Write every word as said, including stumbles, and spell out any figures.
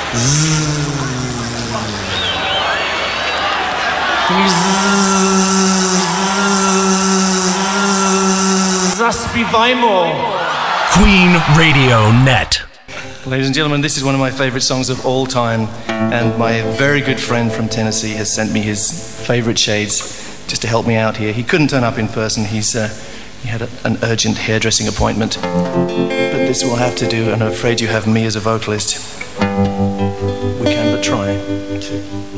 Zaspívajmo. Queen Radio Net. Ladies and gentlemen, this is one of my favorite songs of all time, and my very good friend from Tennessee has sent me his favorite shades just to help me out here. He couldn't turn up in person. He's uh, he had a, an urgent hairdressing appointment, but this will have to do, and I'm afraid you have me as a vocalist. We can but try.